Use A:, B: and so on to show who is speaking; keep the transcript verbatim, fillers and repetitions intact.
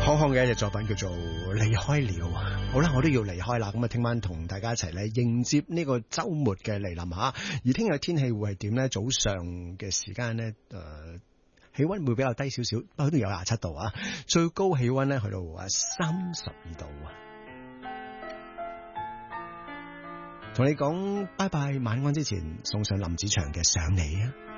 A: 康康嘅一隻作品叫做離開了。好啦，我都要離開啦，咁啊聽晚同大家一齊咧迎接呢個周末嘅嚟臨吓。而聽日天氣會係點咧？早上嘅時間咧，誒、呃，氣溫會比較低少少，不過都有廿七度啊。最高氣溫咧去到啊三十二度啊。同你講拜拜晚安之前，送上林子祥嘅想你啊。